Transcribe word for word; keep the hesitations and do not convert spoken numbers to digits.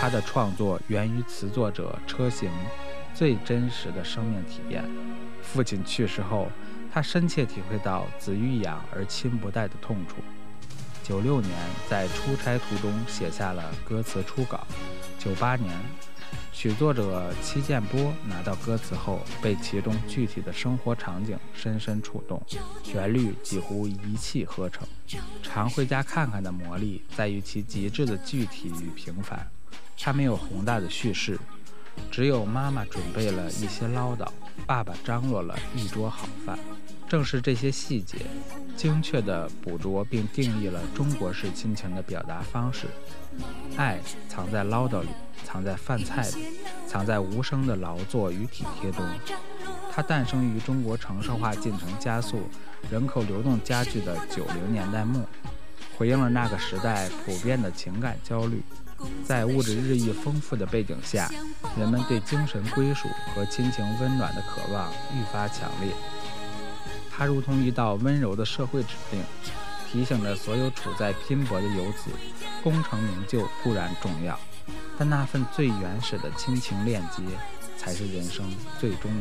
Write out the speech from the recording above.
他的创作源于词作者车行最真实的生命体验。父亲去世后，他深切体会到子欲养而亲不待的痛楚。九六年在出差途中写下了歌词初稿。九八年曲作者戚建波拿到歌词后，被其中具体的生活场景深深触动，旋律几乎一气呵成。常回家看看的魔力在于其极致的具体与平凡，它没有宏大的叙事，只有妈妈准备了一些唠叨，爸爸张罗了一桌好饭。正是这些细节，精确地捕捉并定义了中国式亲情的表达方式。爱藏在唠叨里，藏在饭菜里，藏在无声的劳作与体贴中。它诞生于中国城市化进程加速、人口流动加剧的九零年代末，回应了那个时代普遍的情感焦虑。在物质日益丰富的背景下，人们对精神归属和亲情温暖的渴望愈发强烈。它如同一道温柔的社会指令，提醒着所有处在拼搏的游子，功成名就固然重要，但那份最原始的亲情链接才是人生最终的